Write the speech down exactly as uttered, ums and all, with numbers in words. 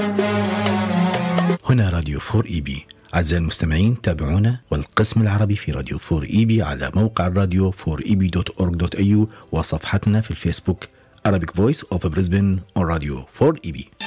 هنا راديو فور إي بي. أعزائي المستمعين تابعونا والقسم العربي في راديو فور إي بي على موقع الراديو فور إي بي دوت أورج دوت إي يو وصفحتنا في الفيسبوك Arabic Voice of Brisbane on Radio فور إي بي.